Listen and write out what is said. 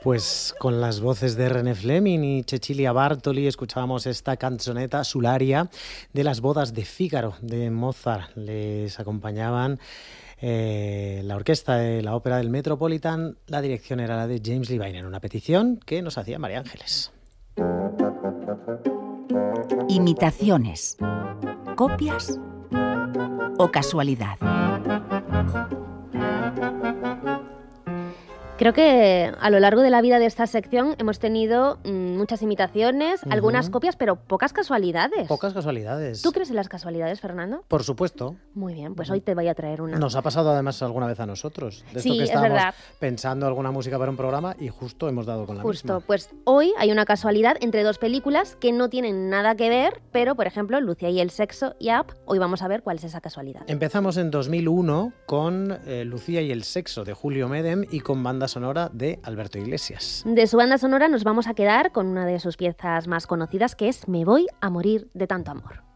Pues con las voces de René Fleming y Cecilia Bartoli escuchábamos esta canzoneta Sularia de las bodas de Fígaro de Mozart. Les acompañaban la orquesta de la ópera del Metropolitan. La dirección era la de James Levine, en una petición que nos hacía María Ángeles. Imitaciones, copias o casualidad. Creo que a lo largo de la vida de esta sección hemos tenido muchas imitaciones, algunas copias, pero pocas casualidades. Pocas casualidades. ¿Tú crees en las casualidades, Fernando? Por supuesto. Muy bien, pues hoy te voy a traer una. Nos ha pasado además alguna vez a nosotros. De Sí, esto que es estábamos verdad. pensando alguna música para un programa y justo hemos dado con la misma. Pues hoy hay una casualidad entre dos películas que no tienen nada que ver, pero por ejemplo, Lucía y el sexo y Up, hoy vamos a ver cuál es esa casualidad. Empezamos en 2001 con Lucía y el sexo de Julio Medem y con banda sonora de Alberto Iglesias. De su banda sonora nos vamos a quedar con una de sus piezas más conocidas, que es Me voy a morir de tanto amor.